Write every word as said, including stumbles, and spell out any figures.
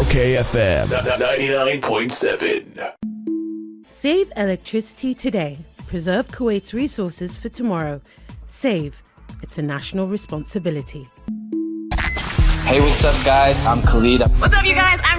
K F M ninety-nine point seven. Save electricity today. Preserve Kuwait's resources for tomorrow. Save. It's a national responsibility. Hey, what's up, guys? I'm Khalid. What's up, you guys? I'm